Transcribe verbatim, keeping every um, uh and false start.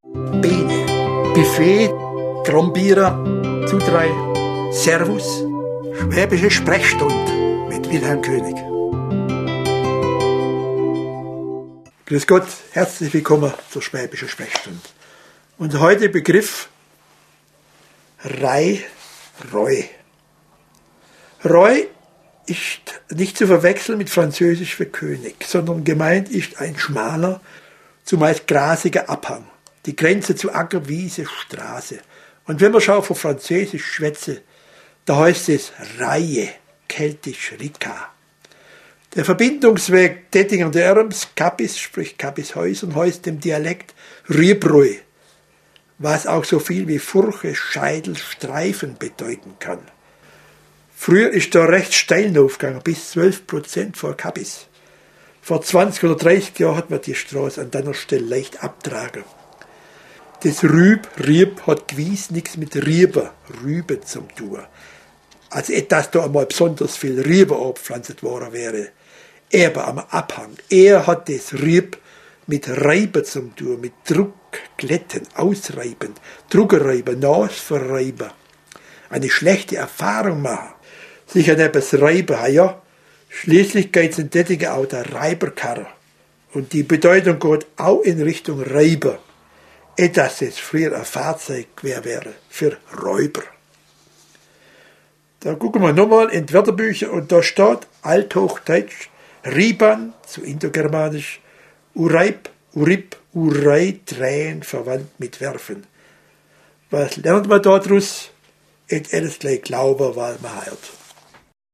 Bene, Buffet, Grombierer, zu drei, Servus, Schwäbische Sprechstunde mit Wilhelm König. Grüß Gott, herzlich willkommen zur Schwäbischen Sprechstunde. Und heute Begriff Rei, Reu. Reu ist nicht zu verwechseln mit Französisch für König, sondern gemeint ist ein schmaler, zumeist grasiger Abhang, die Grenze zu Acker, Wiese, Straße. Und wenn man schaut von Französisch schwätze, da heißt es Reihe, keltisch Rika. Der Verbindungsweg Dettingen der Erms, Kappis, sprich Kappishäusern, heißt im Dialekt Riebreu, was auch so viel wie Furche, Scheidel, Streifen bedeuten kann. Früher ist da recht steil aufgegangen, bis zwölf Prozent vor Kappis. Vor zwanzig oder dreißig Jahren hat man die Straße an dieser Stelle leicht abtragen. Das Rüb, Rieb hat gewiss nichts mit Rieber, Rübe zum tun. Also etwas da einmal besonders viel Rieber abgepflanzt worden wäre. Aber am Abhang. Er hat das Rieb mit Reiben zum tun, mit Druck, Glätten, Ausreiben, Druckerreiben, Nasverreiben. Eine schlechte Erfahrung machen. Sich an etwas reiben, ja. Schließlich geht es in Dettingen auch der Reiberkarre. Und die Bedeutung geht auch in Richtung Reiber. Etwas, das früher ein Fahrzeug wäre für Räuber. Da gucken wir nochmal in die Wörterbücher und da steht Althochdeutsch Riban, zu Indogermanisch, Ureib, Urib, Urei, Drehen, verwandt mit Werfen. Was lernt man daraus? Et alles gleich glauben, weil man hört.